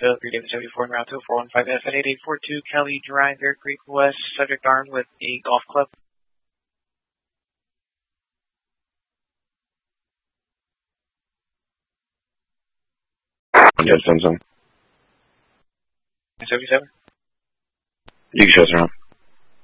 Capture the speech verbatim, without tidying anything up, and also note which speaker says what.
Speaker 1: Nashville, three David seventy-four, and route two four one five F at eight eight four two Kelly Drive, Bear Creek West, subject armed with a golf club.
Speaker 2: Yes, Samsung.
Speaker 1: seventy-seven?
Speaker 2: You can show us around.